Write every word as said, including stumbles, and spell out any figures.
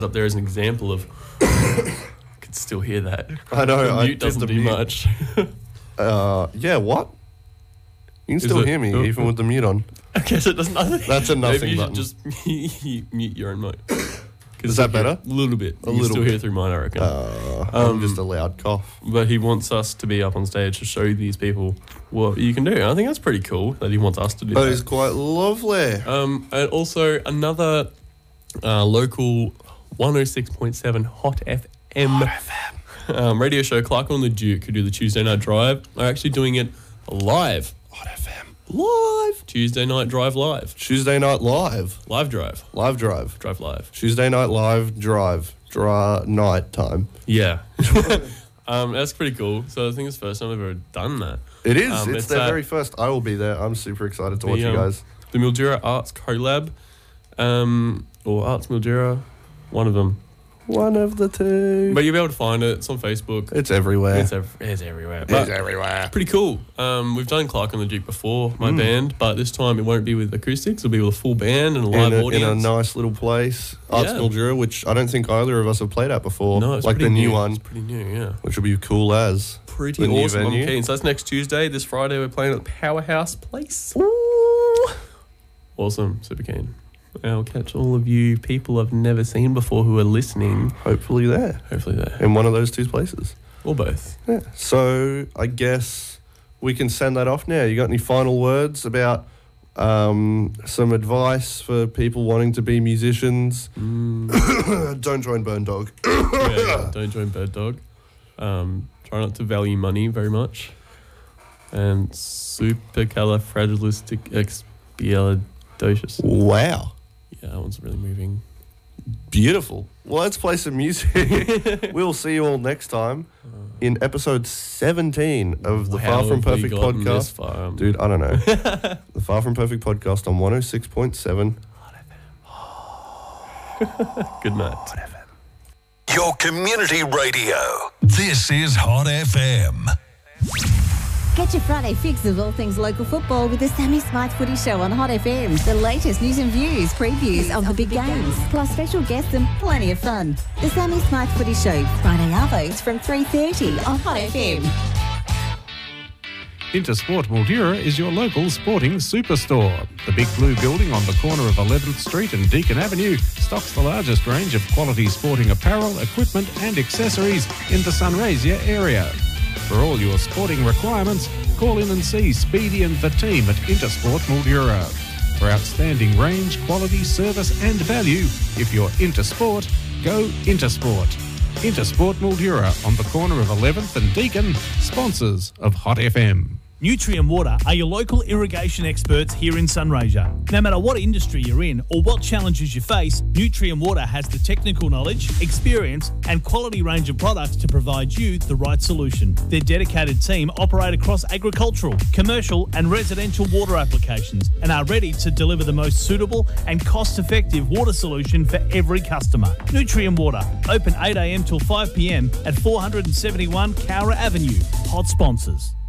up there as an example of... I could still hear that. I know. The I mute doesn't the do mute. much. uh, yeah, what? You can Is still it- hear me, oh, even oh. with the mute on. I guess it does nothing. That's a nothing Maybe you button. should just mute your own mic. Is that better? A little bit. A you little still bit. hear through mine, I reckon. Uh, Um, I'm just a loud cough. But he wants us to be up on stage to show these people what you can do. And I think that's pretty cool that he wants us to do That that. is quite lovely. Um, and also another uh, local one oh six point seven Hot F M, Hot F M. Um, radio show, Clarko and the Duke, who do the Tuesday Night Drive, are actually doing it live. Hot F M. Live. Tuesday Night Drive live. Tuesday Night Live. Live drive. Live Drive. Drive live. Tuesday Night Live Drive. Dry night time. Yeah. um, that's pretty cool. So I think it's the first time I've ever done that. It is. Um, it's, it's their at- very first. I will be there. I'm super excited to watch The, you um, guys. The Mildura Arts Collab, um, or Arts Mildura, one of them. One of the two. But you'll be able to find it. It's on Facebook. It's everywhere. It's, ev- it's everywhere. It's But everywhere. pretty cool. Um, we've done Clark and the Duke before, my Mm. band, but this time it won't be with acoustics. It'll be with a full band and a In live a, in a audience. nice little place. Arts Yeah. Mildura, which I don't think either of us have played at before. no, it's like pretty the new new one, It's pretty new, yeah. which will be cool as. Pretty The new awesome. I'm venue. keen. So that's next Tuesday. This Friday we're playing at Powerhouse Place. Ooh. Awesome. Super keen. I'll catch all of you people I've never seen before who are listening. Hopefully there. Hopefully there. In one of those two places. Or both. Yeah. So I guess we can send that off now. You got any final words about um, some advice for people wanting to be musicians? Mm. Don't join Burn Dog. yeah, yeah, don't join Bird Dog. Um, try not to value money very much. And supercalifragilisticexpialidocious. Wow. Yeah, that one's really moving. Beautiful. Well, let's play some music. We'll see you all next time in episode seventeen of the Far How From have we Perfect gotten this podcast. far? Um, Dude, I don't know. The Far From Perfect podcast on one oh six point seven. Good night. Your community radio. This is Hot F M. Get your Friday fix of all things local football with the Sammy Smythe Footy Show on Hot F M. The latest news and views, previews of the big games, plus special guests and plenty of fun. The Sammy Smythe Footy Show, Friday arvos from three thirty on Hot F M. Intersport Mildura is your local sporting superstore. The big blue building on the corner of eleventh Street and Deakin Avenue stocks the largest range of quality sporting apparel, equipment and accessories in the Sunraysia area. For all your sporting requirements, call in and see Speedy and the team at Intersport Mildura. For outstanding range, quality, service and value, if you're into sport, go Intersport. Intersport Mildura on the corner of eleventh and Deakin, sponsors of Hot F M. Nutrien Water are your local irrigation experts here in Sunraysia. No matter what industry you're in or what challenges you face, Nutrien Water has the technical knowledge, experience and quality range of products to provide you the right solution. Their dedicated team operate across agricultural, commercial and residential water applications and are ready to deliver the most suitable and cost-effective water solution for every customer. Nutrien Water, open eight a m till five p m at four seventy-one Cowra Avenue. Hot sponsors.